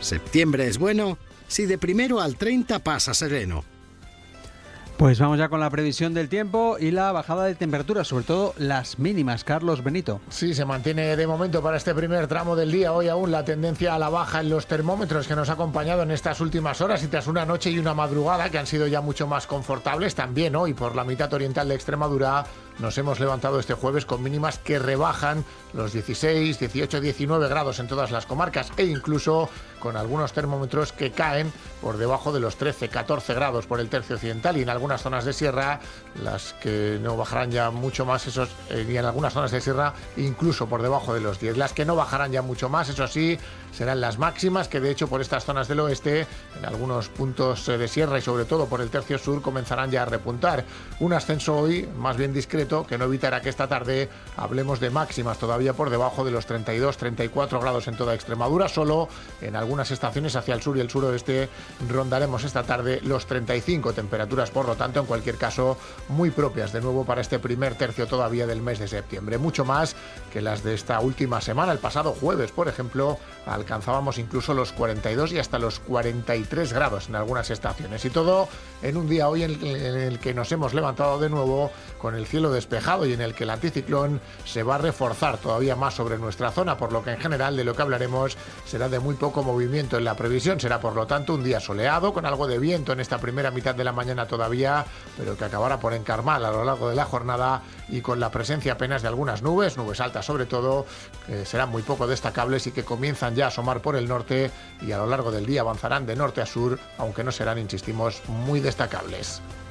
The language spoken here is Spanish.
Septiembre es bueno si de 1 al 30 pasa sereno. Pues vamos ya con la previsión del tiempo y la bajada de temperaturas, sobre todo las mínimas. Carlos Benito. Sí, se mantiene de momento para este primer tramo del día. Hoy aún la tendencia a la baja en los termómetros que nos ha acompañado en estas últimas horas y tras una noche y una madrugada que han sido ya mucho más confortables. También hoy por la mitad oriental de Extremadura nos hemos levantado este jueves con mínimas que rebajan los 16, 18, 19 grados en todas las comarcas e incluso con algunos termómetros que caen por debajo de los 13, 14 grados por el tercio occidental y en algunas zonas de sierra, las que no bajarán ya mucho más, y en algunas zonas de sierra incluso por debajo de los 10. Las que no bajarán ya mucho más, eso sí, serán las máximas, que de hecho por estas zonas del oeste, en algunos puntos de sierra y sobre todo por el tercio sur, comenzarán ya a repuntar. Un ascenso hoy más bien discreto que no evitará que esta tarde hablemos de máximas todavía por debajo de los 32, 34 grados en toda Extremadura. Solo en algunas estaciones hacia el sur y el suroeste rondaremos esta tarde los 35, temperaturas por lo tanto en cualquier caso muy propias de nuevo para este primer tercio todavía del mes de septiembre. Mucho más que las de esta última semana. El pasado jueves, por ejemplo, alcanzábamos incluso los 42 y hasta los 43 grados en algunas estaciones. Y todo en un día hoy en el que nos hemos levantado de nuevo con el cielo despejado y en el que el anticiclón se va a reforzar todavía más sobre nuestra zona, por lo que en general de lo que hablaremos será de muy poco movimiento en la previsión. Será por lo tanto un día soleado con algo de viento en esta primera mitad de la mañana todavía, pero que acabará por encarmar a lo largo de la jornada y con la presencia apenas de algunas nubes altas sobre todo, que serán muy poco destacables y que comienzan ya a asomar por el norte y a lo largo del día avanzarán de norte a sur, aunque no serán, insistimos, muy destacables.